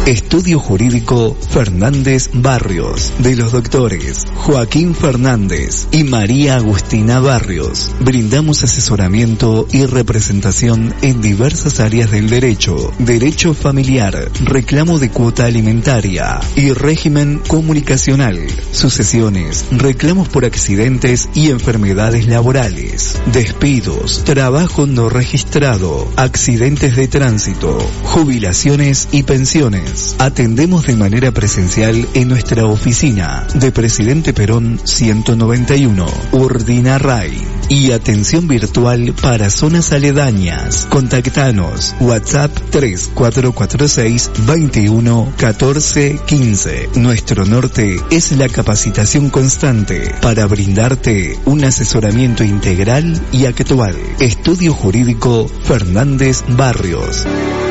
Estudio Jurídico Fernández Barrios, de los doctores Joaquín Fernández y María Agustina Barrios. Brindamos asesoramiento y representación en diversas áreas del derecho, derecho familiar, reclamo de cuota alimentaria y régimen comunicacional, sucesiones, reclamos por accidentes y enfermedades laborales, despidos, trabajo no registrado, accidentes de tránsito, jubilaciones y pensiones. Atendemos de manera presencial en nuestra oficina de Presidente Perón 191, Urdinarrain, y atención virtual para zonas aledañas. Contactanos WhatsApp 3446 21 14 15. Nuestro norte es la capacitación constante para brindarte un asesoramiento integral y actual. Estudio Jurídico Fernández Barrios.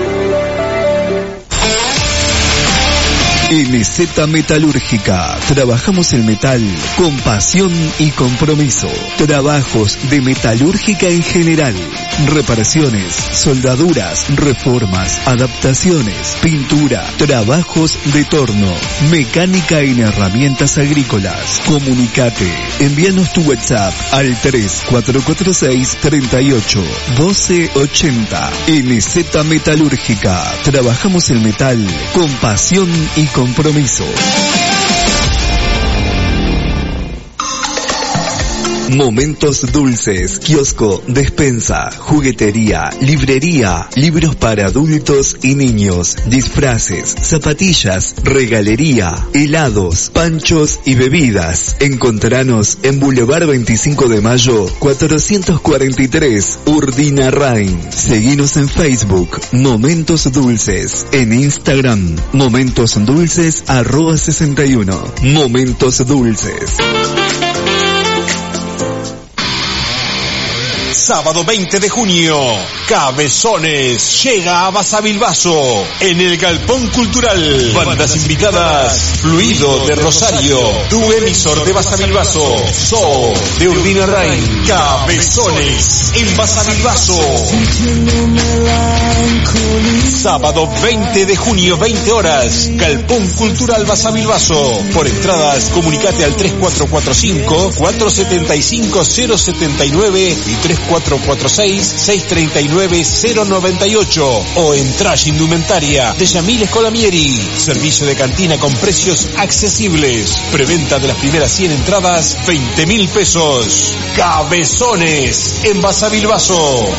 MZ Metalúrgica. Trabajamos el metal con pasión y compromiso. Trabajos de metalúrgica en general. Reparaciones, soldaduras, reformas, adaptaciones, pintura, trabajos de torno, mecánica en herramientas agrícolas. Comunicate. Envíanos tu WhatsApp al 3446 38 12 80. MZ Metalúrgica. Trabajamos el metal con pasión y compromiso. Momentos Dulces, kiosco, despensa, juguetería, librería, libros para adultos y niños, disfraces, zapatillas, regalería, helados, panchos y bebidas. Encontranos en Boulevard 25 de Mayo, 443, Urdinarrain. Seguinos en Facebook, Momentos Dulces. En Instagram, momentosdulces@61. Momentos Dulces. Sábado 20 de junio, Cabezones llega a Basavilbaso en el Galpón Cultural. Bandas invitadas: Fluido de Rosario, Tu Emisor de Basavilbaso, So de Urdinarrain. Cabezones en Basavilbaso. Sábado 20 de junio, 20 horas, Galpón Cultural Basavilbaso. Por entradas, comunicate al 3445-475-079 y 3446-639-098 o en Trash Indumentaria de Yamil Escolamieri. Servicio de cantina con precios accesibles. Preventa de las primeras 100 entradas, 20.000 pesos. Cabezones en Basavilbaso.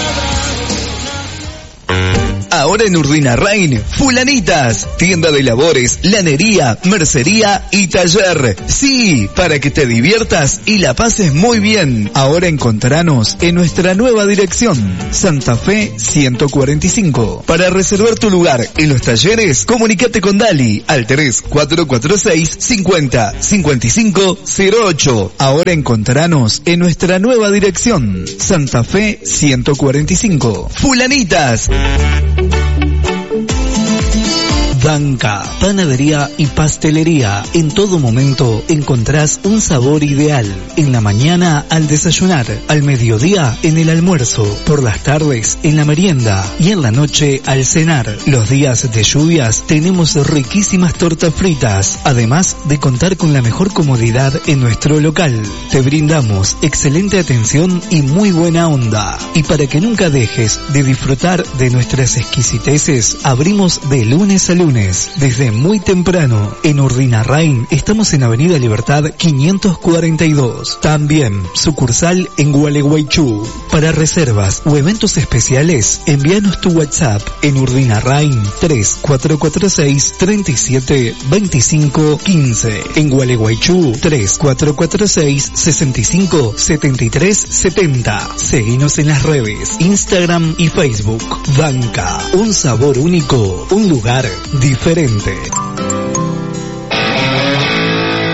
Ahora en Urdinarrain, Fulanitas, tienda de labores, lanería, mercería y taller. Sí, para que te diviertas y la pases muy bien. Ahora encontranos en nuestra nueva dirección, Santa Fe 145. Para reservar tu lugar en los talleres, comunícate con Dali al 3446 50 55 08. Ahora encontranos en nuestra nueva dirección, Santa Fe 145. Fulanitas. Danca, panadería y pastelería. En todo momento encontrás un sabor ideal. En la mañana al desayunar, al mediodía en el almuerzo, por las tardes en la merienda y en la noche al cenar. Los días de lluvias tenemos riquísimas tortas fritas, además de contar con la mejor comodidad en nuestro local. Te brindamos excelente atención y muy buena onda. Y para que nunca dejes de disfrutar de nuestras exquisiteces, abrimos de lunes a lunes. Desde muy temprano, en Urdinarrain estamos en Avenida Libertad 542. También sucursal en Gualeguaychú. Para reservas o eventos especiales, envíanos tu WhatsApp en Urdinarrain 3446 37 25 15. En Gualeguaychú 3446 65 73 70. Seguinos en las redes Instagram y Facebook. Danca, un sabor único, un lugar diferente.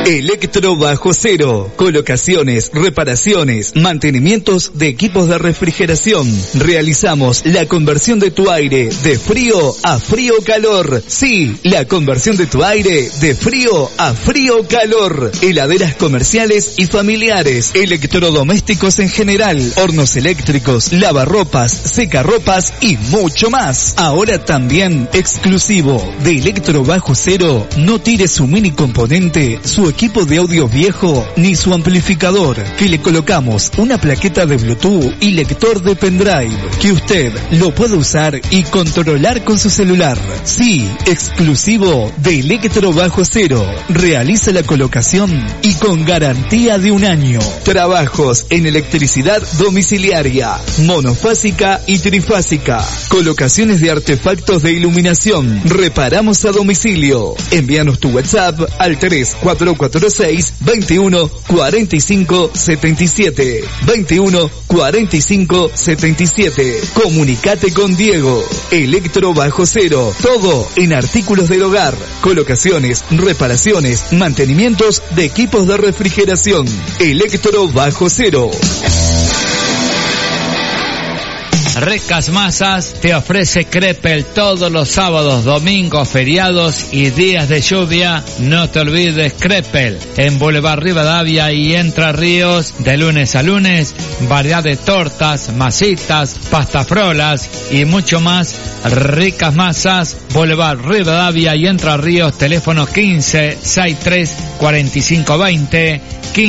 Electro Bajo Cero. Colocaciones, reparaciones, mantenimientos de equipos de refrigeración. Realizamos la conversión de tu aire de frío a frío-calor. Sí, la conversión de tu aire de frío a frío-calor. Heladeras comerciales y familiares. Electrodomésticos en general. Hornos eléctricos, lavarropas, secarropas y mucho más. Ahora también exclusivo de Electro Bajo Cero. No tire su mini componente, su equipo de audio viejo ni su amplificador, que le colocamos una plaqueta de Bluetooth y lector de pendrive que usted lo puede usar y controlar con su celular. Sí, exclusivo de Electro Bajo Cero. Realiza la colocación y con garantía de 1 año. Trabajos en electricidad domiciliaria, monofásica y trifásica. Colocaciones de artefactos de iluminación. Reparamos a domicilio. Envíanos tu WhatsApp al 3446 21 45 77. 21 45 77. Comunicate con Diego. Electro Bajo Cero. Todo en artículos del hogar. Colocaciones, reparaciones, mantenimientos de equipos de refrigeración. Electro Bajo Cero. Ricas Masas te ofrece Crepel todos los sábados, domingos, feriados y días de lluvia. No te olvides Crepel en Boulevard Rivadavia y Entre Ríos, de lunes a lunes. Variedad de tortas, masitas, pastafrolas y mucho más. Ricas Masas, Boulevard Rivadavia y Entre Ríos, teléfono 1563-4520,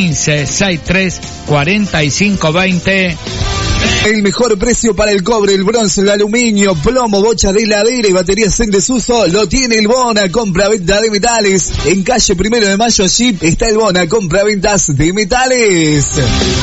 1563-4520. El mejor precio para el cobre, el bronce, el aluminio, plomo, bocha de heladera y baterías en desuso lo tiene el Bona Compra-Venta de Metales. En calle 1 de Mayo, allí está el Bona Compra-Ventas de Metales.